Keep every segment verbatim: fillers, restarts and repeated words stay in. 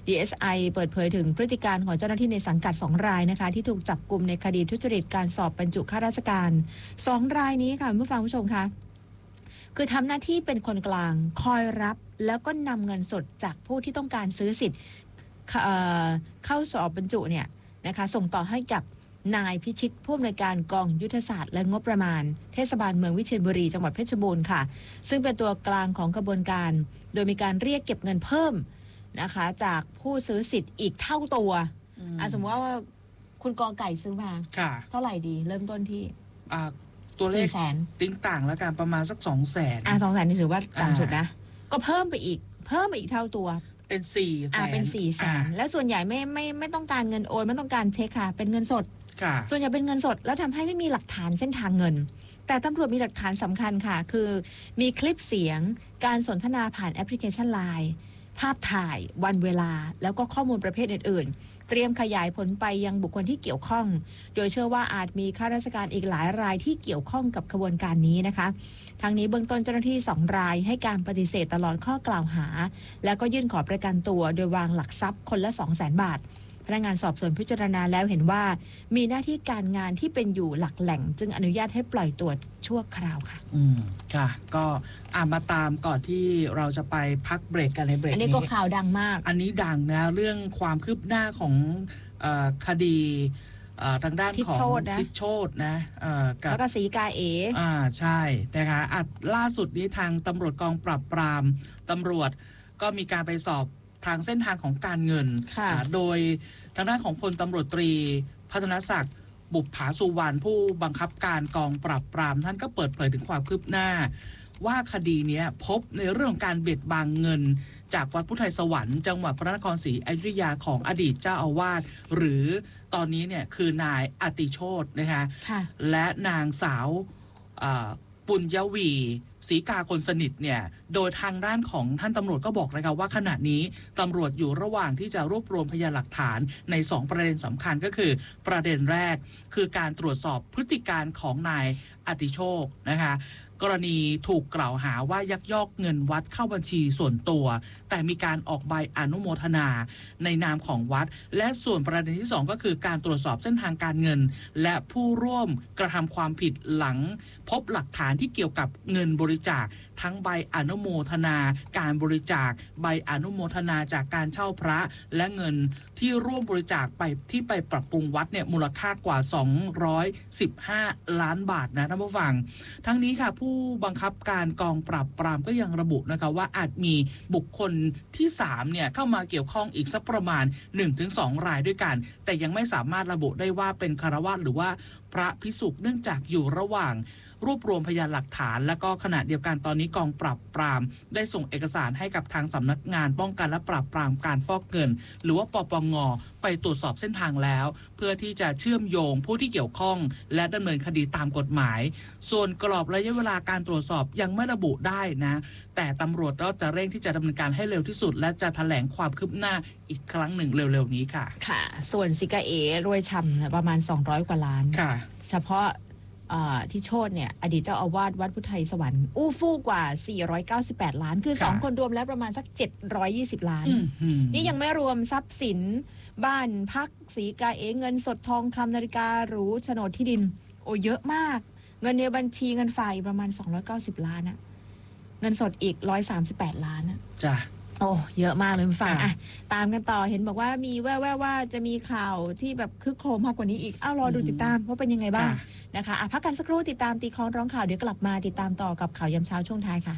ดี เอส ไอ เปิดเผยถึงพฤติการของเจ้าหน้าที่ในสังกัดสองรายนะคะที่ถูกจับกุมในคดีทุจริตการสอบบรรจุข้าราชการสองรายนี้ค่ะผู้ฟังผู้ชมคะคือทำหน้าที่เป็นคนกลางคอยรับแล้วก็นำเงินสดจากผู้ที่ต้องการซื้อสิทธิ์เข้าสอบบรรจุเนี่ยนะคะส่งต่อให้กับนายพิชิตผู้อำนวยการกองยุทธศาสตร์และงบประมาณเทศบาลเมืองวิเชียรบุรีจังหวัดเพชรบูรณ์ค่ะซึ่งเป็นตัวกลางของกระบวนการโดยมีการเรียกเก็บเงินเพิ่มนะคะจากผู้ซื้อสิทธิ์อีกเท่าตัวอ่ะสมมติว่าคุณกอไก่ซื้อมาเท่าไหร่ดีเริ่มต้นที่ตัวเลขติ้งต่างแล้วกันประมาณสักสองแสนอ่ะสองแสนนี่ถือว่าต่ำสุดนะก็เพิ่มไปอีกเพิ่มไปอีกเท่าตัวเป็นสี่แสนอ่าเป็นสี่แสนแล้วส่วนใหญ่ไม่ไม่ไม่ต้องการเงินโอนไม่ต้องการเช็คค่ะเป็นเงินสดส่วนใหญ่เป็นเงินสดแล้วทำให้ไม่มีหลักฐานเส้นทางเงินแต่ตำรวจมีหลักฐานสำคัญค่ะคือมีคลิปเสียงการสนทนาผ่านแอปพลิเคชัน ไลน์ ภาพถ่ายวันเวลาแล้วก็ข้อมูลประเภทอื่นๆเตรียมขยายผลไปยังบุคคลที่เกี่ยวข้องโดยเชื่อว่าอาจมีข้าราชการอีกหลายรายที่เกี่ยวข้องกับขบวนการนี้นะคะทางนี้เบื้องต้นเจ้าหน้าที่สองรายให้การปฏิเสธตลอดข้อกล่าวหาแล้วก็ยื่นขอประกันตัวโดยวางหลักทรัพย์คนละ สองแสน บาทพนักงานสอบสวนพิจารณาแล้วเห็นว่ามีหน้าที่การงานที่เป็นอยู่หลักแหล่งจึงอนุญาตให้ปล่อยตัวชั่วคราวค่ะอืมค่ะก็อ่ามาตามก่อนที่เราจะไปพักเบรกกันในเบรกนี้อันนี้ก็ข่าวดังมากอันนี้ดังนะเรื่องความคืบหน้าของเอ่อคดีทางด้านของทิศโชตนะแล้วก็สีกาเออ่าใช่นะคะอ่ะล่าสุดนี้ทางตำรวจกองปราบปรามตำรวจก็มีการไปสอบทางเส้นทางของการเงินโดยทางด้านของพลตำรวจตรีพัฒนศักดิ์บุปผาสุวรรณผู้บังคับการกองปราบปรามท่านก็เปิดเผยถึงความคืบหน้าว่าคดีนี้พบในเรื่องของการเบียดบังเงินจากวัดพุทธไทยสวรรค์จังหวัดพระนครศรีอยุธยาของอดีตเจ้าอาวาสหรือตอนนี้เนี่ยคือนายอติโชตินะคะและนางสาวปุญญวีศรีกาคนสนิทเนี่ยโดยทางด้านของท่านตำรวจก็บอกนะคะว่าขณะนี้ตำรวจอยู่ระหว่างที่จะรวบรวมพยานหลักฐานในสองประเด็นสำคัญก็คือประเด็นแรกคือการตรวจสอบพฤติการของนายอติโชคนะคะกรณีถูกกล่าวหาว่ายักยอกเงินวัดเข้าบัญชีส่วนตัวแต่มีการออกใบอนุโมทนาในนามของวัดและส่วนประเด็นที่สองก็คือการตรวจสอบเส้นทางการเงินและผู้ร่วมกระทำความผิดหลังพบหลักฐานที่เกี่ยวกับเงินบริจาคทั้งใบอนุโมทนาการบริจาคใบอนุโมทนาจากการเช่าพระและเงินที่ร่วมบริจาคไปที่ไปปรับปรุงวัดเนี่ยมูลค่ากว่าสองร้อยสิบห้าล้านบาทนะท่านผู้ฟังทั้งนี้ค่ะผู้บังคับการกองปราบปรามก็ยังระบุนะคะว่าอาจมีบุคคลที่สามเนี่ยเข้ามาเกี่ยวข้องอีกสักประมาณ หนึ่งถึงสอง รายด้วยกันแต่ยังไม่สามารถระบุได้ว่าเป็นฆราวาสหรือว่าพระภิกษุเนื่องจากอยู่ระหว่างรวบรวมพยานหลักฐานและก็ขณะเดียวกันตอนนี้กองปราบปรามได้ส่งเอกสารให้กับทางสำนักงานป้องกันและปราบปรามการฟอกเงินหรือว่าปปง.ไปตรวจสอบเส้นทางแล้วเพื่อที่จะเชื่อมโยงผู้ที่เกี่ยวข้องและดำเนินคดีตามกฎหมายส่วนกรอบระยะเวลาการตรวจสอบยังไม่ระบุได้นะแต่ตำรวจก็จะเร่งที่จะดำเนินการให้เร็วที่สุดและจะแถลงความคืบหน้าอีกครั้งหนึ่งเร็วๆนี้ค่ะค่ะส่วนซิกาเอรวยช่ำประมาณสองร้อยกว่าล้านค่ะเฉพาะที่โชติเนี่ยอดีตเจ้าอาวาสวัดพุทธไทยสวรรค์อู้ฟู่กว่าสี่ร้อยเก้าสิบแปดล้านคือสองคนรวมแล้วประมาณสักเจ็ดร้อยยี่สิบล้านนี่ยังไม่รวมทรัพย์สินบ้านพักสีกาเอเงินสดทองคำนาฬิกาหรูโฉนดที่ดินโอ้เยอะมากเงินในบัญชีเงินฝากประมาณสองร้อยเก้าสิบล้านอะเงินสดอีกหนึ่งร้อยสามสิบแปดล้านอะจ้ะโอ้เยอะมากเลยคุณฟังอ่ะตามกันต่อเห็นบอกว่ามีแว่วๆว่าจะมีข่าวที่แบบคึกโครมมากกว่านี้อีกอ้าวรอดูติดตามว่าเป็นยังไงบ้างนะคะอ่ะพักกันสักครู่ติดตามตีคล้องร้องข่าวเดี๋ยวกลับมาติดตามต่อกับข่าวยามเช้าช่วงท้ายค่ะ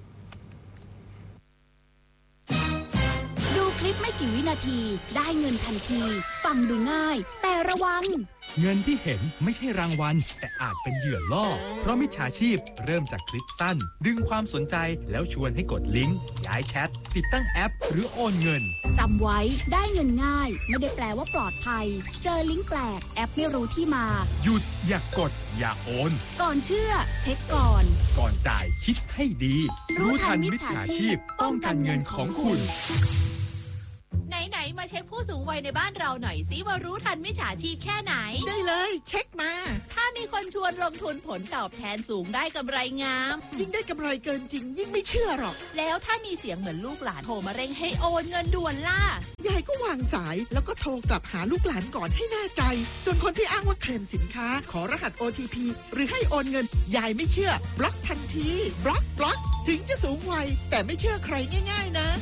ดูคลิปไม่กี่วินาทีได้เงินทันทีฟังดูง่ายแต่ระวังเงินที่เห็นไม่ใช่รางวัลแต่อาจเป็นเหยื่อล่อเพราะมิจฉาชีพเริ่มจากคลิปสั้นดึงความสนใจแล้วชวนให้กดลิงก์ย้ายแชทติดตั้งแอปหรือโอนเงินจำไว้ได้เงินง่ายไม่ได้แปลว่าปลอดภัยเจอลิงก์แปลกแอปไม่รู้ที่มาหยุดอย่ากกดอย่าโอนก่อนเชื่อเช็คก่อนก่อนจ่ายคิดให้ดีรู้ทันมิจฉาชีพป้องกันเงินของคุณไหนๆมาเช็คผู้สูงวัยในบ้านเราหน่อยสิว่ารู้ทันมิจฉาชีพแค่ไหนได้เลยเช็คมาถ้ามีคนชวนลงทุนผลตอบแทนสูงได้กำไรงามยิ่งได้กำไรเกินจริงยิ่งไม่เชื่อหรอกแล้วถ้ามีเสียงเหมือนลูกหลานโทรมาเร่งให้โอนเงินด่วนล่ะอย่าก็วางสายแล้วก็โทรกลับหาลูกหลานก่อนให้แน่ใจส่วนคนที่อ้างว่าเคลมสินค้าขอรหัส โอ ที พี หรือให้โอนเงินยายไม่เชื่อบล็อกทันทีบล็อกบล็อกถึงจะสูงวัยแต่ไม่เชื่อใครง่ายๆนะ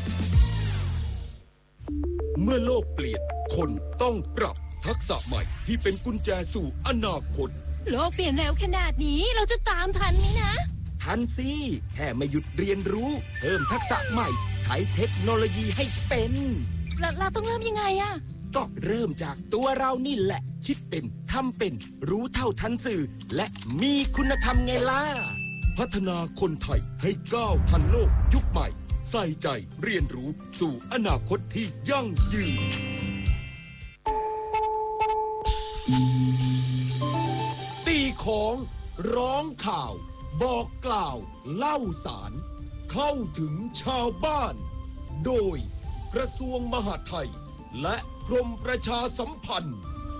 เมื่อโลกเปลี่ยนคนต้องปรับทักษะใหม่ที่เป็นกุญแจสู่อนาคตโลกเปลี่ยนเร็วขนาดนี้เราจะตามทันไหมนะทันสิแค่ไม่หยุดเรียนรู้เพิ่มทักษะใหม่ใช้เทคโนโลยีให้เป็นเราเราต้องเริ่มยังไงอะก็เริ่มจากตัวเรานี่แหละคิดเป็นทำเป็นรู้เท่าทันสื่อและมีคุณธรรมไงล่ะพัฒนาคนไทยให้ก้าวทันโลกยุคใหม่ใส่ใจเรียนรู้สู่อนาคตที่ยั่งยืนตีของร้องข่าวบอกกล่าวเล่าสารเข้าถึงชาวบ้านโดยกระทรวงมหาดไทยและกรมประชาสัมพันธ์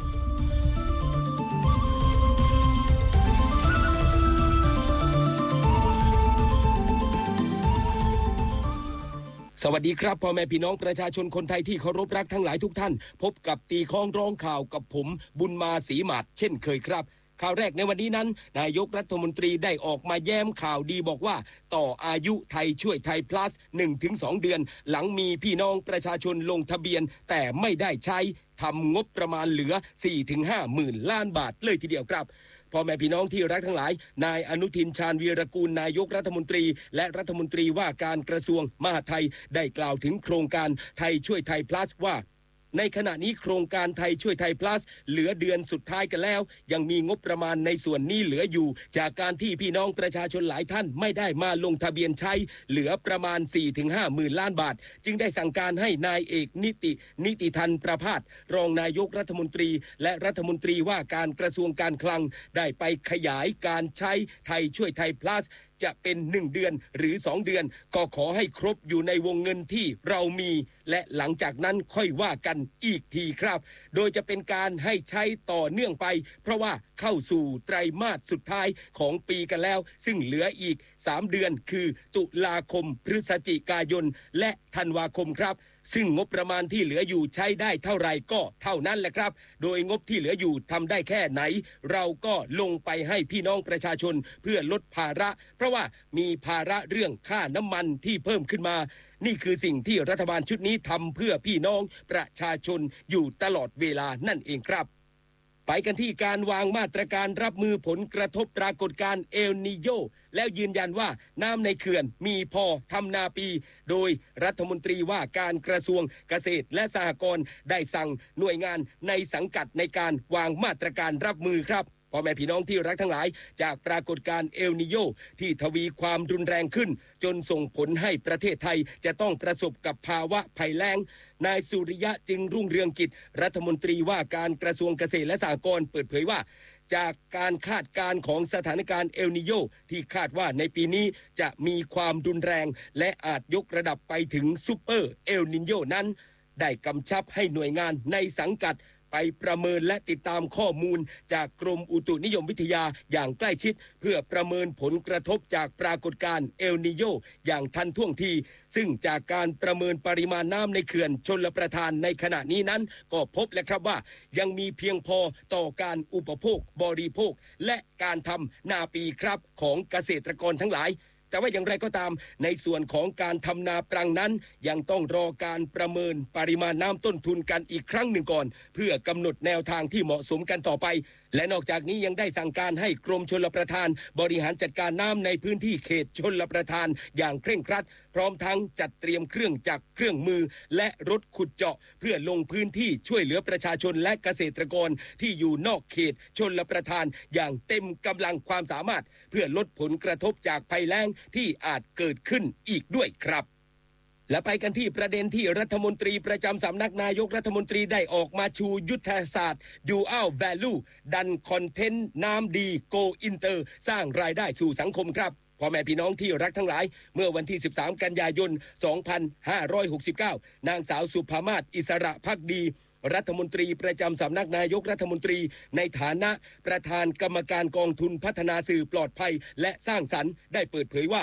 สวัสดีครับพ่อแม่พี่น้องประชาชนคนไทยที่เคารพรักทั้งหลายทุกท่านพบกับตีคล้องร้องข่าวกับผมบุญมาศรีหมาดเช่นเคยครับข่าวแรกในวันนี้นั้นนายกรัฐมนตรีได้ออกมาแย้มข่าวดีบอกว่าต่ออายุไทยช่วยไทย plus หนึ่งถึงสอง เดือนหลังมีพี่น้องประชาชนลงทะเบียนแต่ไม่ได้ใช้ทำงบประมาณเหลือ สี่ถึงห้า หมื่นล้านบาทเลยทีเดียวครับพ่อแม่พี่น้องที่รักทั้งหลายนายอนุทินชาญวีรกูลนายกรัฐมนตรีและรัฐมนตรีว่าการกระทรวงมหาดไทยได้กล่าวถึงโครงการไทยช่วยไทย plus ว่าในขณะนี้โครงการไทยช่วยไทย plus เหลือเดือนสุดท้ายกันแล้วยังมีงบประมาณในส่วนนี้เหลืออยู่จากการที่พี่น้องประชาชนหลายท่านไม่ได้มาลงทะเบียนใช้เหลือประมาณ สี่ถึงห้า หมื่นล้านบาทจึงได้สั่งการให้นายเอกนิตินิติธันประภาสรองนายกรัฐมนตรีและรัฐมนตรีว่าการกระทรวงการคลังได้ไปขยายการใช้ไทยช่วยไทย plusจะเป็นหนึ่งเดือนหรือสองเดือนก็ขอให้ครบอยู่ในวงเงินที่เรามีและหลังจากนั้นค่อยว่ากันอีกทีครับโดยจะเป็นการให้ใช้ต่อเนื่องไปเพราะว่าเข้าสู่ไตรมาสสุดท้ายของปีกันแล้วซึ่งเหลืออีกสามเดือนคือตุลาคมพฤศจิกายนและธันวาคมครับซึ่งงบประมาณที่เหลืออยู่ใช้ได้เท่าไหร่ก็เท่านั้นแหละครับโดยงบที่เหลืออยู่ทำได้แค่ไหนเราก็ลงไปให้พี่น้องประชาชนเพื่อลดภาระเพราะว่ามีภาระเรื่องค่าน้ำมันที่เพิ่มขึ้นมานี่คือสิ่งที่รัฐบาลชุดนี้ทำเพื่อพี่น้องประชาชนอยู่ตลอดเวลานั่นเองครับไปกันที่การวางมาตรการรับมือผลกระทบปรากฏการณ์เอลนีโญแล้วยืนยันว่าน้ำในเขื่อนมีพอทำนาปีโดยรัฐมนตรีว่าการกระทรวงเกษตรและสหกรณ์ได้สั่งหน่วยงานในสังกัดในการวางมาตรการรับมือครับพ่อแม่พี่น้องที่รักทั้งหลายจากปรากฏการณ์เอลนีโญที่ทวีความรุนแรงขึ้นจนส่งผลให้ประเทศไทยจะต้องประสบกับภาวะภัยแล้งนายสุริยะจึงรุ่งเรืองกิจรัฐมนตรีว่าการกระทรวงเกษตรและสหกรณ์เปิดเผยว่าจากการคาดการณ์ของสถานการณ์เอลนีโญที่คาดว่าในปีนี้จะมีความรุนแรงและอาจยกระดับไปถึงซุปเปอร์เอลนีโญนั้นได้กำชับให้หน่วยงานในสังกัดไปประเมินและติดตามข้อมูลจากกรมอุตุนิยมวิทยาอย่างใกล้ชิดเพื่อประเมินผลกระทบจากปรากฏการณ์เอลนีโญอย่างทันท่วงทีซึ่งจากการประเมินปริมาณน้ำในเขื่อนชลประทานในขณะนี้นั้นก็พบแล้วครับว่ายังมีเพียงพอต่อการอุปโภคบริโภคและการทำนาปีครับของเกษตรกรทั้งหลายแต่ว่าอย่างไรก็ตามในส่วนของการทำนาปรังนั้นยังต้องรอการประเมินปริมาณน้ำต้นทุนกันอีกครั้งหนึ่งก่อนเพื่อกำหนดแนวทางที่เหมาะสมกันต่อไปและนอกจากนี้ยังได้สั่งการให้กรมชลประทานบริหารจัดการน้ำในพื้นที่เขตชลประทานอย่างเคร่งครัดพร้อมทั้งจัดเตรียมเครื่องจักรเครื่องมือและรถขุดเจาะเพื่อลงพื้นที่ช่วยเหลือประชาชนและเกษตรกรที่อยู่นอกเขตชลประทานอย่างเต็มกำลังความสามารถเพื่อลดผลกระทบจากภัยแล้งที่อาจเกิดขึ้นอีกด้วยครับและไปกันที่ประเด็นที่รัฐมนตรีประจำสำนักนายกรัฐมนตรีได้ออกมาชูยุทธศาสตร์ Dual Value ดันคอนเทนต์น้ำดี Go Inter สร้างรายได้สู่สังคมครับพ่อแม่พี่น้องที่รักทั้งหลายเมื่อวันที่สิบสามกันยายนสองพันห้าร้อยหกสิบเก้านางสาวสุภามาศอิสระภักดีรัฐมนตรีประจำสำนักนายกรัฐมนตรีในฐานะประธานกรรมการกองทุนพัฒนาสื่อปลอดภัยและสร้างสรรค์ได้เปิดเผยว่า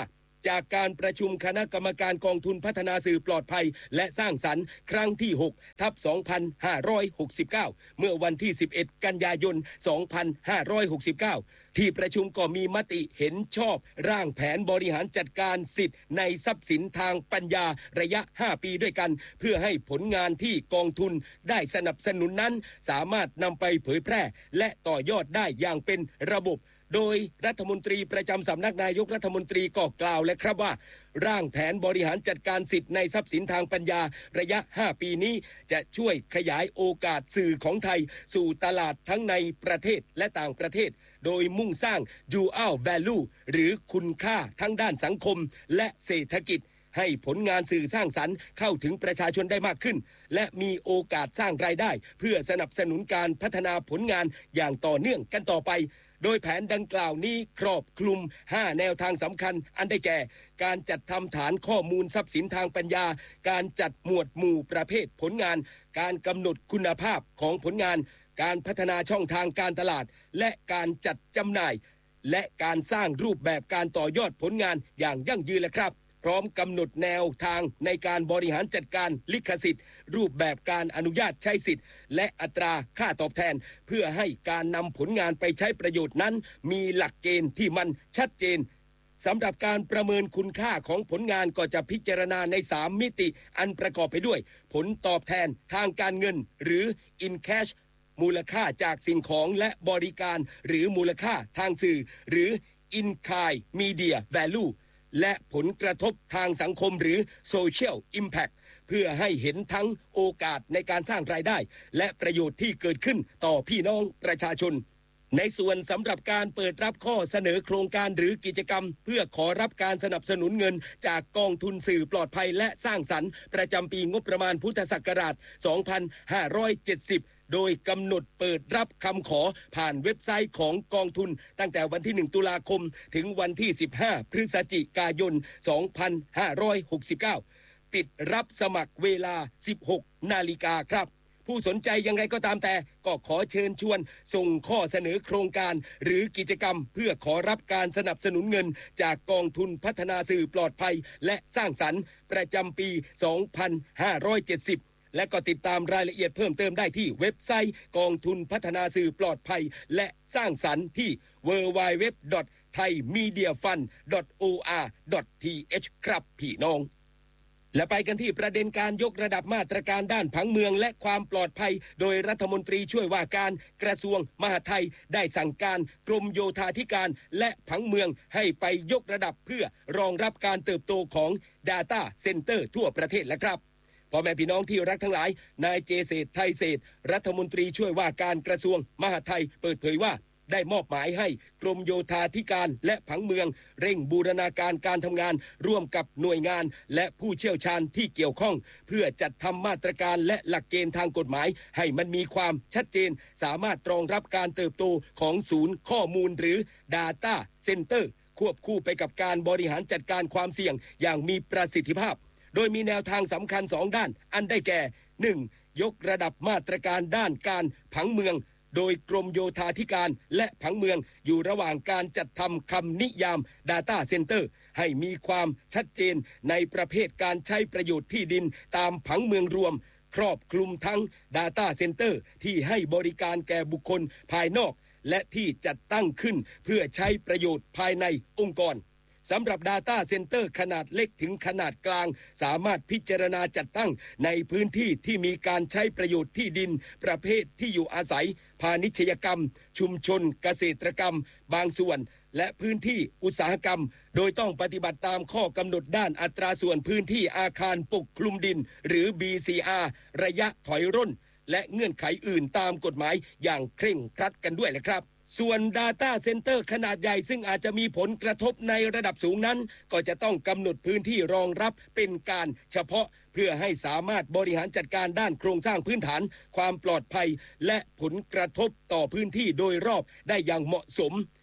จากการประชุมคณะกรรมการกองทุนพัฒนาสื่อปลอดภัยและสร้างสรรค์ครั้งที่หกทับสองพันห้าร้อยหกสิบเก้าเมื่อวันที่สิบเอ็ดกันยายนสองพันห้าร้อยหกสิบเก้าที่ประชุมก็มีมติเห็นชอบร่างแผนบริหารจัดการสิทธิ์ในทรัพย์สินทางปัญญาระยะห้าปีด้วยกันเพื่อให้ผลงานที่กองทุนได้สนับสนุนนั้นสามารถนำไปเผยแพร่และต่อยอดได้อย่างเป็นระบบโดยรัฐมนตรีประจำสำนักนายกรัฐมนตรีก็กล่าวและครับว่าร่างแผนบริหารจัดการสิทธิ์ในทรัพย์สินทางปัญญาระยะห้าปีนี้จะช่วยขยายโอกาสสื่อของไทยสู่ตลาดทั้งในประเทศและต่างประเทศโดยมุ่งสร้าง Dual Value หรือคุณค่าทั้งด้านสังคมและเศรษฐกิจให้ผลงานสื่อสร้างสรรค์เข้าถึงประชาชนได้มากขึ้นและมีโอกาสสร้างรายได้เพื่อสนับสนุนการพัฒนาผลงานอย่างต่อเนื่องกันต่อไปโดยแผนดังกล่าวนี้ครอบคลุมห้าแนวทางสำคัญอันได้แก่การจัดทำฐานข้อมูลทรัพย์สินทางปัญญาการจัดหมวดหมู่ประเภทผลงานการกำหนดคุณภาพของผลงานการพัฒนาช่องทางการตลาดและการจัดจำหน่ายและการสร้างรูปแบบการต่อยอดผลงานอย่างยั่งยืนและครับพร้อมกำหนดแนวทางในการบริหารจัดการลิขสิทธิ์รูปแบบการอนุญาตใช้สิทธิ์และอัตราค่าตอบแทนเพื่อให้การนำผลงานไปใช้ประโยชน์นั้นมีหลักเกณฑ์ที่มันชัดเจนสำหรับการประเมินคุณค่าของผลงานก็จะพิจารณาในสามมิติอันประกอบไปด้วยผลตอบแทนทางการเงินหรือ in cash มูลค่าจากสิ่งของและบริการหรือมูลค่าทางสื่อหรือ in kind media valueและผลกระทบทางสังคมหรือ Social Impact เพื่อให้เห็นทั้งโอกาสในการสร้างรายได้และประโยชน์ที่เกิดขึ้นต่อพี่น้องประชาชนในส่วนสำหรับการเปิดรับข้อเสนอโครงการหรือกิจกรรมเพื่อขอรับการสนับสนุนเงินจากกองทุนสื่อปลอดภัยและสร้างสรรค์ประจำปีงบประมาณพุทธศักราชสองพันห้าร้อยเจ็ดสิบโดยกำหนดเปิดรับคำขอผ่านเว็บไซต์ของกองทุนตั้งแต่วันที่หนึ่งตุลาคมถึงวันที่สิบห้าพฤศจิกายนสองพันห้าร้อยหกสิบเก้าปิดรับสมัครเวลาสิบหกนาฬิกาครับผู้สนใจยังไงก็ตามแต่ก็ขอเชิญชวนส่งข้อเสนอโครงการหรือกิจกรรมเพื่อขอรับการสนับสนุนเงินจากกองทุนพัฒนาสื่อปลอดภัยและสร้างสรรค์ประจำปีสองพันห้าร้อยเจ็ดสิบและก็ติดตามรายละเอียดเพิ่มเติมได้ที่เว็บไซต์กองทุนพัฒนาสื่อปลอดภัยและสร้างสรรค์ที่ ดับเบิลยู ดับเบิลยู ดับเบิลยู ดอท ไทยมีเดียฟันด์ ดอท โอ อาร์ ดอท ที เอช ครับพี่น้องและไปกันที่ประเด็นการยกระดับมาตรการด้านผังเมืองและความปลอดภัยโดยรัฐมนตรีช่วยว่าการกระทรวงมหาดไทยได้สั่งการกรมโยธาธิการและผังเมืองให้ไปยกระดับเพื่อรองรับการเติบโตของ Data Center ทั่วประเทศและครับพ่อแม่พี่น้องที่รักทั้งหลายนายเจเศรษฐ์ไทยเศรษฐ์รัฐมนตรีช่วยว่าการกระทรวงมหาดไทยเปิดเผยว่าได้มอบหมายให้กรมโยธาธิการและผังเมืองเร่งบูรณาการการทำงานร่วมกับหน่วยงานและผู้เชี่ยวชาญที่เกี่ยวข้องเพื่อจัดทำมาตรการและหลักเกณฑ์ทางกฎหมายให้มันมีความชัดเจนสามารถรองรับการเติบโตของศูนย์ข้อมูลหรือ Data Center ควบคู่ไปกับการบริหารจัดการความเสี่ยงอย่างมีประสิทธิภาพโดยมีแนวทางสำคัญสองด้านอันได้แก่ หนึ่ง ยกระดับมาตรการด้านการผังเมืองโดยกรมโยธาธิการและผังเมืองอยู่ระหว่างการจัดทำคำนิยาม Data Center ให้มีความชัดเจนในประเภทการใช้ประโยชน์ที่ดินตามผังเมืองรวมครอบคลุมทั้ง Data Center ที่ให้บริการแก่บุคคลภายนอกและที่จัดตั้งขึ้นเพื่อใช้ประโยชน์ภายในองค์กรสำหรับ Data Center ขนาดเล็กถึงขนาดกลางสามารถพิจารณาจัดตั้งในพื้นที่ที่มีการใช้ประโยชน์ที่ดินประเภทที่อยู่อาศัยพาณิชยกรรมชุมชนเกษตรกรรมบางส่วนและพื้นที่อุตสาหกรรมโดยต้องปฏิบัติตามข้อกำหนดด้านอัตราส่วนพื้นที่อาคารปกคลุมดินหรือ บี ซี อาร์ ระยะถอยร่นและเงื่อนไขอื่นตามกฎหมายอย่างเคร่งครัดกันด้วยแหละครับส่วน Data Center ขนาดใหญ่ซึ่งอาจจะมีผลกระทบในระดับสูงนั้นก็จะต้องกำหนดพื้นที่รองรับเป็นการเฉพาะเพื่อให้สามารถบริหารจัดการด้านโครงสร้างพื้นฐานความปลอดภัยและผลกระทบต่อพื้นที่โดยรอบได้อย่างเหมาะสม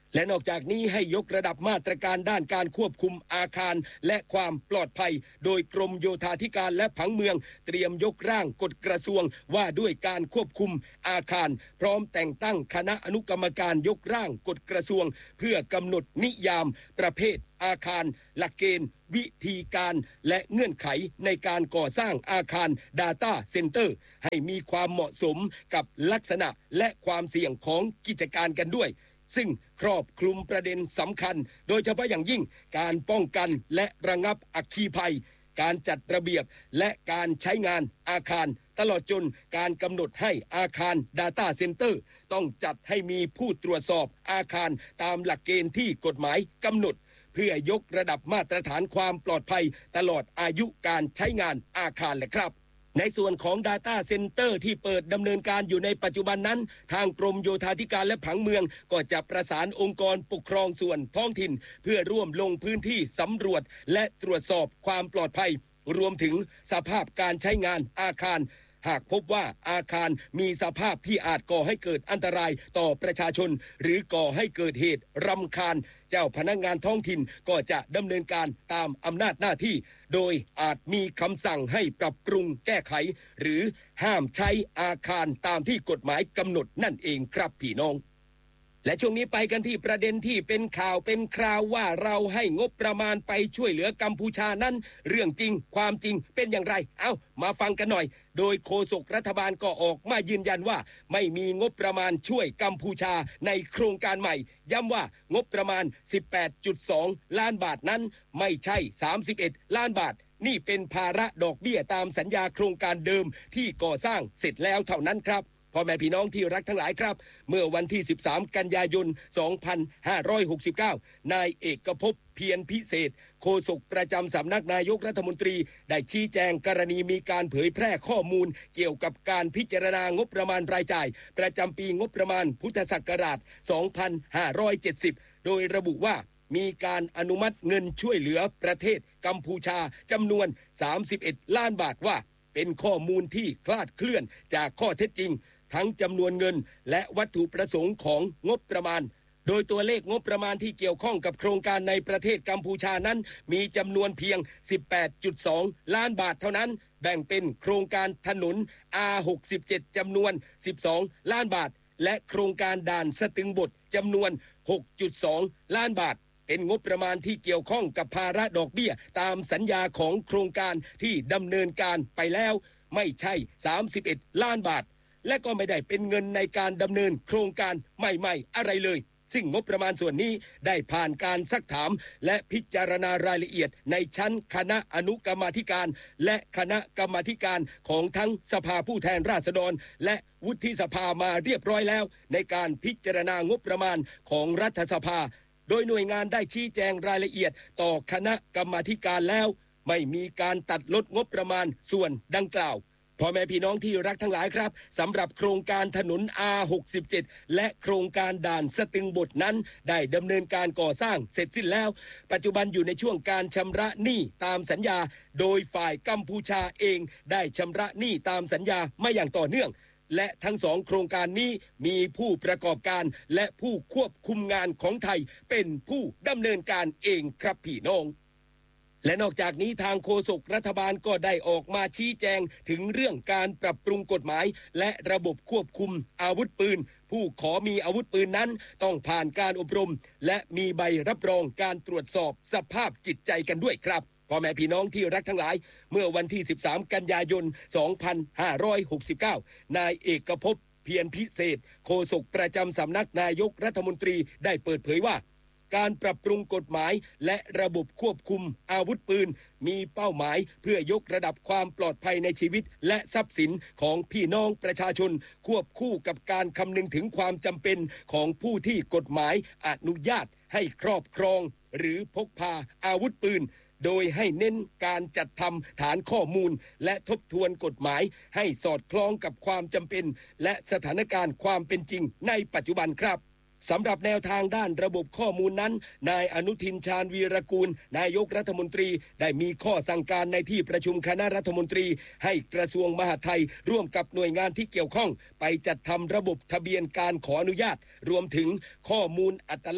และนอกจากนี้ให้ยกระดับมาตรการด้านการควบคุมอาคารและความปลอดภัยโดยกรมโยธาธิการและผังเมืองเตรียมยกร่างกฎกระทรวงว่าด้วยการควบคุมอาคารพร้อมแต่งตั้งคณะอนุกรรมการยกร่างกฎกระทรวงเพื่อกำหนดนิยามประเภทอาคารหลักเกณฑ์วิธีการและเงื่อนไขในการก่อสร้างอาคาร Data Center ให้มีความเหมาะสมกับลักษณะและความเสี่ยงของกิจการกันด้วยซึ่งครอบคลุมประเด็นสำคัญโดยเฉพาะอย่างยิ่งการป้องกันและระงับอัคคีภัยการจัดระเบียบและการใช้งานอาคารตลอดจนการกำหนดให้อาคาร Data Center ต้องจัดให้มีผู้ตรวจสอบอาคารตามหลักเกณฑ์ที่กฎหมายกำหนดเพื่อยกระดับมาตรฐานความปลอดภัยตลอดอายุการใช้งานอาคารแหละครับในส่วนของ Data Center ที่เปิดดำเนินการอยู่ในปัจจุบันนั้นทางกรมโยธาธิการและผังเมืองก็จะประสานองค์กรปกครองส่วนท้องถิ่นเพื่อร่วมลงพื้นที่สำรวจและตรวจสอบความปลอดภัยรวมถึงสภาพการใช้งานอาคารหากพบว่าอาคารมีสภาพที่อาจก่อให้เกิดอันตรายต่อประชาชนหรือก่อให้เกิดเหตุรำคาญเจ้าพนักงานท้องถิ่นก็จะดำเนินการตามอำนาจหน้าที่โดยอาจมีคำสั่งให้ปรับปรุงแก้ไขหรือห้ามใช้อาคารตามที่กฎหมายกำหนดนั่นเองครับพี่น้องและช่วงนี้ไปกันที่ประเด็นที่เป็นข่าวเป็นคราวว่าเราให้งบประมาณไปช่วยเหลือกัมพูชานั้นเรื่องจริงความจริงเป็นอย่างไรเอ้ามาฟังกันหน่อยโดยโฆษกรัฐบาลก็ออกมายืนยันว่าไม่มีงบประมาณช่วยกัมพูชาในโครงการใหม่ย้ำว่างบประมาณ สิบแปดจุดสอง ล้านบาทนั้นไม่ใช่สามสิบเอ็ดล้านบาทนี่เป็นภาระดอกเบี้ยตามสัญญาโครงการเดิมที่ก่อสร้างเสร็จแล้วเท่านั้นครับพ่อแม่พี่น้องที่รักทั้งหลายครับเมื่อวันที่สิบสามกันยายนสองพันห้าร้อยหกสิบเก้านายเอกภพเพียรพิเศษโฆษกประจำสำนักนายกรัฐมนตรีได้ชี้แจงกรณีมีการเผยแพร่ข้อมูลเกี่ยวกับการพิจารณางบประมาณรายจ่ายประจำปีงบประมาณพุทธศักราชสองพันห้าร้อยเจ็ดสิบโดยระบุว่ามีการอนุมัติเงินช่วยเหลือประเทศกัมพูชาจำนวนสามสิบเอ็ดล้านบาทว่าเป็นข้อมูลที่คลาดเคลื่อนจากข้อเท็จจริงทั้งจำนวนเงินและวัตถุประสงค์ของงบประมาณโดยตัวเลขงบประมาณที่เกี่ยวข้องกับโครงการในประเทศกัมพูชานั้นมีจำนวนเพียง สิบแปดจุดสอง ล้านบาทเท่านั้นแบ่งเป็นโครงการถนน อาร์ หกสิบเจ็ด จำนวน สิบสอง ล้านบาทและโครงการด่านสตึงบทจำนวน หกจุดสอง ล้านบาทเป็นงบประมาณที่เกี่ยวข้องกับภาระดอกเบี้ยตามสัญญาของโครงการที่ดำเนินการไปแล้วไม่ใช่สามสิบเอ็ดล้านบาทและก็ไม่ได้เป็นเงินในการดำเนินโครงการใหม่ๆอะไรเลยซึ่งงบประมาณส่วนนี้ได้ผ่านการซักถามและพิจารณารายละเอียดในชั้นคณะอนุกรรมาธิการและคณะกรรมาธิการของทั้งสภาผู้แทนราษฎรและวุฒิสภามาเรียบร้อยแล้วในการพิจารณางบประมาณของรัฐสภาโดยหน่วยงานได้ชี้แจงรายละเอียดต่อคณะกรรมาธิการแล้วไม่มีการตัดลดงบประมาณส่วนดังกล่าวพ่อแม่พี่น้องที่รักทั้งหลายครับสำหรับโครงการถนน อาร์ หกสิบเจ็ด และโครงการด่านสตึงบทนั้นได้ดำเนินการก่อสร้างเสร็จสิ้นแล้วปัจจุบันอยู่ในช่วงการชำระหนี้ตามสัญญาโดยฝ่ายกัมพูชาเองได้ชำระหนี้ตามสัญญามาอย่างต่อเนื่องและทั้งสองโครงการนี้มีผู้ประกอบการและผู้ควบคุมงานของไทยเป็นผู้ดำเนินการเองครับพี่น้องและนอกจากนี้ทางโฆษกรัฐบาลก็ได้ออกมาชี้แจงถึงเรื่องการปรับปรุงกฎหมายและระบบควบคุมอาวุธปืนผู้ขอมีอาวุธปืนนั้นต้องผ่านการอบรมและมีใบรับรองการตรวจสอบสภาพจิตใจกันด้วยครับพ่อแม่พี่น้องที่รักทั้งหลายเมื่อวันที่สิบสามกันยายนสองพันห้าร้อยหกสิบเก้านายเอกภพเพียรพิเศษโฆษกประจำสำนักนายกรัฐมนตรีได้เปิดเผยว่าการปรับปรุงกฎหมายและระบบควบคุมอาวุธปืนมีเป้าหมายเพื่อยกระดับความปลอดภัยในชีวิตและทรัพย์สินของพี่น้องประชาชนควบคู่กับการคำนึงถึงความจำเป็นของผู้ที่กฎหมายอนุญาตให้ครอบครองหรือพกพาอาวุธปืนโดยให้เน้นการจัดทำฐานข้อมูลและทบทวนกฎหมายให้สอดคล้องกับความจำเป็นและสถานการณ์ความเป็นจริงในปัจจุบันครับสำหรับแนวทางด้านระบบข้อมูลนั้นนายอนุทินชาญวีรกูลนายกรัฐมนตรีได้มีข้อสั่งการในที่ประชุมคณะรัฐมนตรีให้กระทรวงมหาดไทยร่วมกับหน่วยงานที่เกี่ยวข้องไปจัดทำระบบทะเบียนการขออนุญาตรวมถึงข้อมูลอัตลักษณ์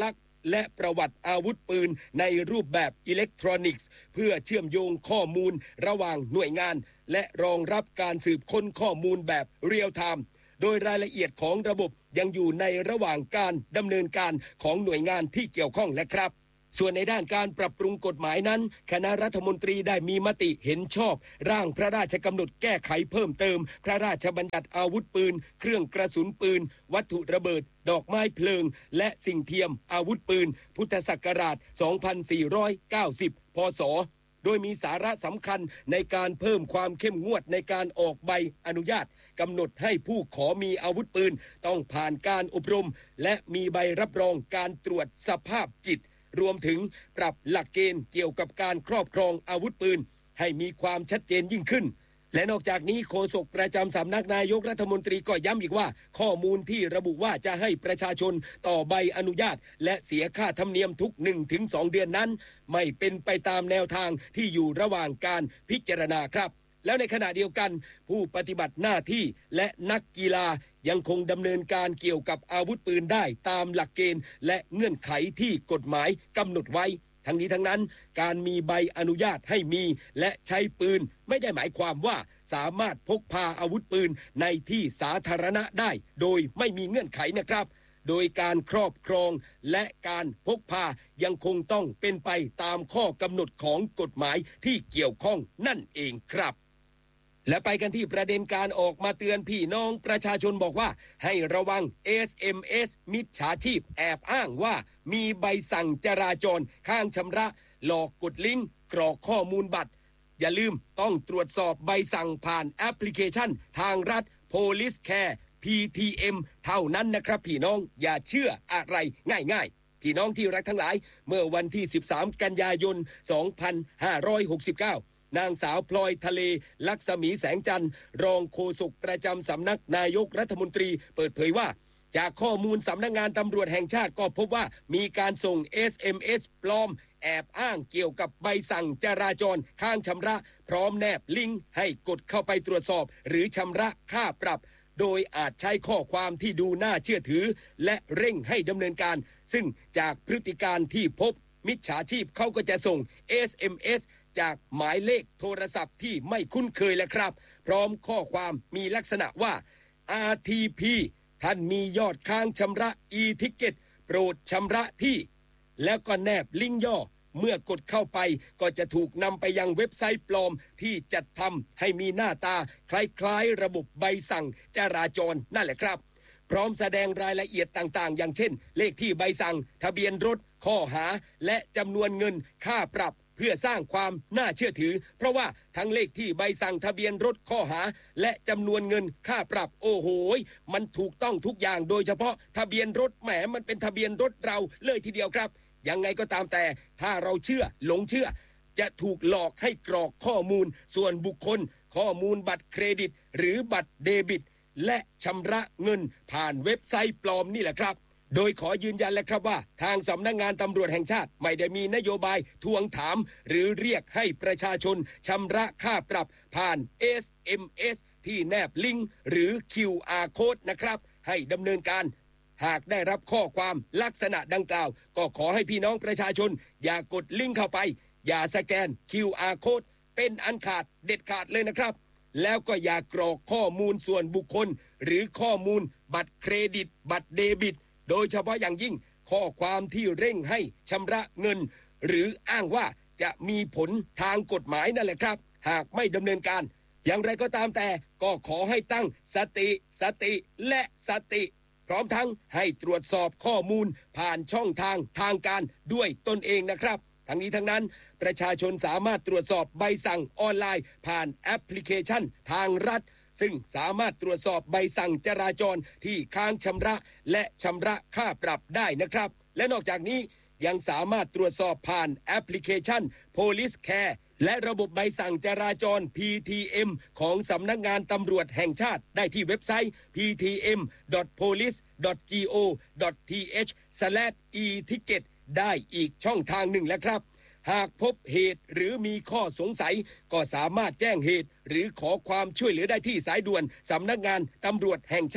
และประวัติอาวุธปืนในรูปแบบอิเล็กทรอนิกส์เพื่อเชื่อมโยงข้อมูลระหว่างหน่วยงานและรองรับการสืบค้นข้อมูลแบบเรียลไทม์โดยรายละเอียดของระบบยังอยู่ในระหว่างการดำเนินการของหน่วยงานที่เกี่ยวข้องและครับส่วนในด้านการปรับปรุงกฎหมายนั้นคณะรัฐมนตรีได้มีมติเห็นชอบร่างพระราชกำหนดแก้ไขเพิ่มเติมพระราชบัญญัติอาวุธปืนเครื่องกระสุนปืนวัตถุระเบิดดอกไม้เพลิงและสิ่งเทียมอาวุธปืนพุทธศักราชสองพันสี่ร้อยเก้าสิบพศโดยมีสาระสำคัญในการเพิ่มความเข้มงวดในการออกใบอนุญาตกำหนดให้ผู้ขอมีอาวุธปืนต้องผ่านการอบรมและมีใบรับรองการตรวจสภาพจิตรวมถึงปรับหลักเกณฑ์เกี่ยวกับการครอบครองอาวุธปืนให้มีความชัดเจนยิ่งขึ้นและนอกจากนี้โฆษกประจำสำนักนายกรัฐมนตรีก็ย้ำอีกว่าข้อมูลที่ระบุว่าจะให้ประชาชนต่อใบอนุญาตและเสียค่าธรรมเนียมทุก หนึ่งถึงสอง เดือนนั้นไม่เป็นไปตามแนวทางที่อยู่ระหว่างการพิจารณาครับแล้วในขณะเดียวกันผู้ปฏิบัติหน้าที่และนักกีฬายังคงดำเนินการเกี่ยวกับอาวุธปืนได้ตามหลักเกณฑ์และเงื่อนไขที่กฎหมายกำหนดไว้ทั้งนี้ทั้งนั้นการมีใบอนุญาตให้มีและใช้ปืนไม่ได้หมายความว่าสามารถพกพาอาวุธปืนในที่สาธารณะได้โดยไม่มีเงื่อนไขนะครับโดยการครอบครองและการพกพายังคงต้องเป็นไปตามข้อกำหนดของกฎหมายที่เกี่ยวข้องนั่นเองครับและไปกันที่ประเด็นการออกมาเตือนพี่น้องประชาชนบอกว่าให้ระวัง เอส เอ็ม เอส มิจฉาชีพแอบอ้างว่ามีใบสั่งจราจรค้างชำระหลอกกดลิงก์กรอกข้อมูลบัตรอย่าลืมต้องตรวจสอบใบสั่งผ่านแอปพลิเคชันทางรัฐ Police Care พี ที เอ็ม เท่านั้นนะครับพี่น้องอย่าเชื่ออะไรง่ายๆพี่น้องที่รักทั้งหลายเมื่อวันที่สิบสามกันยายนสองพันห้าร้อยหกสิบเก้านางสาวพลอยทะเลลักษมีแสงจันทร์รองโฆษกประจำสำนักนายกรัฐมนตรีเปิดเผยว่าจากข้อมูลสำนักงานตำรวจแห่งชาติก็พบว่ามีการส่ง เอส เอ็ม เอส ปลอมแอบอ้างเกี่ยวกับใบสั่งจราจรค้างชำระพร้อมแนบลิงก์ให้กดเข้าไปตรวจสอบหรือชำระค่าปรับโดยอาจใช้ข้อความที่ดูน่าเชื่อถือและเร่งให้ดำเนินการซึ่งจากพฤติการที่พบมิจฉาชีพเขาก็จะส่ง เอส เอ็ม เอส จากหมายเลขโทรศัพท์ที่ไม่คุ้นเคยแล้วครับพร้อมข้อความมีลักษณะว่า อาร์ ที พี ท่านมียอดค้างชำระ e-ticket โปรดชำระที่แล้วก็แนบลิงก์ย่อเมื่อกดเข้าไปก็จะถูกนำไปยังเว็บไซต์ปลอมที่จัดทำให้มีหน้าตาคล้ายๆระบบใบสั่งจราจรนั่นแหละครับพร้อมแสดงรายละเอียดต่างๆอย่างเช่นเลขที่ใบสั่งทะเบียนรถข้อหาและจำนวนเงินค่าปรับเพื่อสร้างความน่าเชื่อถือเพราะว่าทั้งเลขที่ใบสั่งทะเบียนรถข้อหาและจำนวนเงินค่าปรับโอ้โหมันถูกต้องทุกอย่างโดยเฉพาะทะเบียนรถแหมมันเป็นทะเบียนรถเราเลยทีเดียวครับยังไงก็ตามแต่ถ้าเราเชื่อหลงเชื่อจะถูกหลอกให้กรอกข้อมูลส่วนบุคคลข้อมูลบัตรเครดิตหรือบัตรเดบิตและชำระเงินผ่านเว็บไซต์ปลอมนี่แหละครับโดยขอยืนยันแล้วครับว่าทางสำนักงานตำรวจแห่งชาติไม่ได้มีนโยบายทวงถามหรือเรียกให้ประชาชนชำระค่าปรับผ่าน เอส เอ็ม เอส ที่แนบลิงก์หรือ คิว อาร์ Code นะครับให้ดำเนินการหากได้รับข้อความลักษณะดังกล่าวก็ขอให้พี่น้องประชาชนอย่ากดลิงก์เข้าไปอย่าสแกน คิว อาร์ Code เป็นอันขาดเด็ดขาดเลยนะครับแล้วก็อย่ากรอกข้อมูลส่วนบุคคลหรือข้อมูลบัตรเครดิตบัตรเดบิตโดยเฉพาะอย่างยิ่งข้อความที่เร่งให้ชำระเงินหรืออ้างว่าจะมีผลทางกฎหมายนั่นแหละครับหากไม่ดำเนินการอย่างไรก็ตามแต่ก็ขอให้ตั้งสติสติและสติพร้อมทั้งให้ตรวจสอบข้อมูลผ่านช่องทางทางการด้วยตนเองนะครับทั้งนี้ทั้งนั้นประชาชนสามารถตรวจสอบใบสั่งออนไลน์ผ่านแอปพลิเคชันทางรัฐซึ่งสามารถตรวจสอบใบสั่งจราจรที่ค้างชำระและชำระค่าปรับได้นะครับและนอกจากนี้ยังสามารถตรวจสอบผ่านแอปพลิเคชัน Police Care และระบบใบสั่งจราจร พี ที เอ็ม ของสำนักงานตำรวจแห่งชาติได้ที่เว็บไซต์ พี ที เอ็ม ดอท โพลิส ดอท จี โอ ดอท ที เอช สแลช อี ทิเก็ต ได้อีกช่องทางหนึ่งแล้วครับหากพบเหตุหรือมีข้อสงสัยก็สามารถแจ้งเหตุหรือขอความช่วยเหลือได้ที่สายด่วนสำนักงานตำรวจแห่งชาติ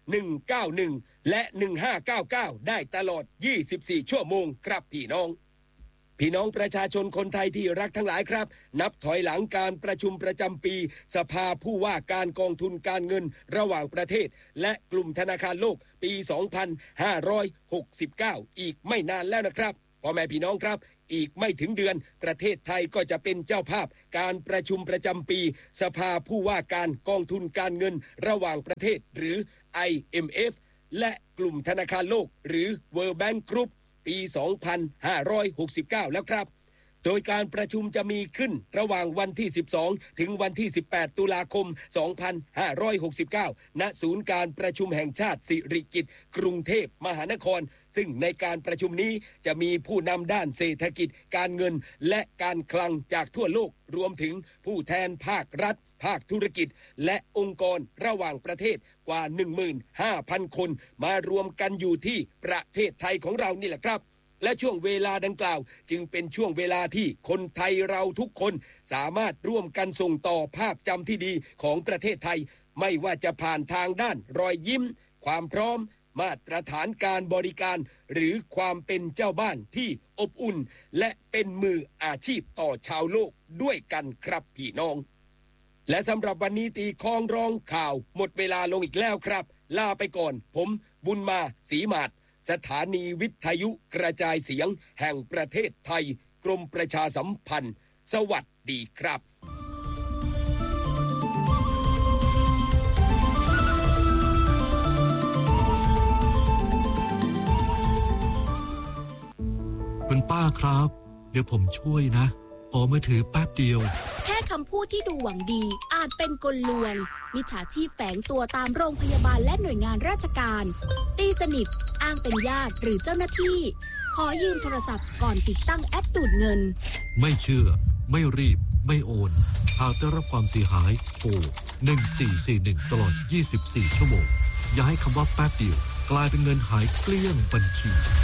หนึ่งเก้าหนึ่งและหนึ่งห้าเก้าเก้าได้ตลอดยี่สิบสี่ชั่วโมงครับพี่น้องพี่น้องประชาชนคนไทยที่รักทั้งหลายครับนับถอยหลังการประชุมประจำปีสภาผู้ว่าการกองทุนการเงินระหว่างประเทศและกลุ่มธนาคารโลกปีสองพันห้าร้อยหกสิบเก้าอีกไม่นานแล้วนะครับพ่อแม่พี่น้องครับอีกไม่ถึงเดือนประเทศไทยก็จะเป็นเจ้าภาพการประชุมประจำปีสภาผู้ว่าการกองทุนการเงินระหว่างประเทศหรือ ไอ เอ็ม เอฟ และกลุ่มธนาคารโลกหรือ World Bank Group ปีสองพันห้าร้อยหกสิบเก้าแล้วครับโดยการประชุมจะมีขึ้นระหว่างวันที่สิบสองถึงวันที่สิบแปดตุลาคมสองพันห้าร้อยหกสิบเก้าณศูนย์การประชุมแห่งชาติสิริกิติ์กรุงเทพมหานครซึ่งในการประชุมนี้จะมีผู้นำด้านเศรษฐกิจการเงินและการคลังจากทั่วโลกรวมถึงผู้แทนภาครัฐภาคธุรกิจและองค์กรระหว่างประเทศกว่า หนึ่งหมื่นห้าพัน คนมารวมกันอยู่ที่ประเทศไทยของเรานี่แหละครับและช่วงเวลาดังกล่าวจึงเป็นช่วงเวลาที่คนไทยเราทุกคนสามารถร่วมกันส่งต่อภาพจำที่ดีของประเทศไทยไม่ว่าจะผ่านทางด้านรอยยิ้มความพร้อมมาตรฐานการบริการหรือความเป็นเจ้าบ้านที่อบอุ่นและเป็นมืออาชีพต่อชาวโลกด้วยกันครับพี่น้องและสำหรับวันนี้ตีคล้องร้องข่าวหมดเวลาลงอีกแล้วครับลาไปก่อนผมบุญมาศรีมาศสถานีวิทยุกระจายเสียงแห่งประเทศไทยกรมประชาสัมพันธ์สวัสดีครับคุณป้าครับเดี๋ยวผมช่วยนะขอมือถือแป๊บเดียวแค่คำพูดที่ดูหวังดีอาจเป็นกลลวงมิจฉาชีพแฝงตัวตามโรงพยาบาลและหน่วยงานราชการตีสนิทอ้างเป็นญาติหรือเจ้าหน้าที่ขอยืมโทรศัพท์ก่อนติดตั้งแอปดูดเงินไม่เชื่อไม่รีบไม่โอนหากได้รับความเสียหายโทรหนึ่งสี่สี่หนึ่งตลอดยี่สิบสี่ชั่วโมงอย่าให้คำว่าแป๊บเดียวกลายเป็นเงินหายเกลี้ยงบัญชี